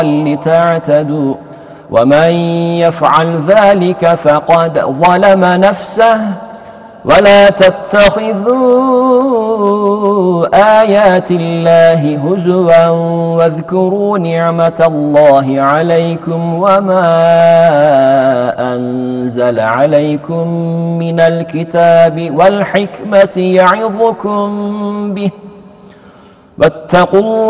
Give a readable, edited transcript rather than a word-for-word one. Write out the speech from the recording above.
لتعتدوا ومن يفعل ذلك فقد ظلم نفسه ولا تتخذوا آيات الله هزوا واذكروا نعمة الله عليكم وما أنزل عليكم من الكتاب والحكمة يعظكم به واتقوا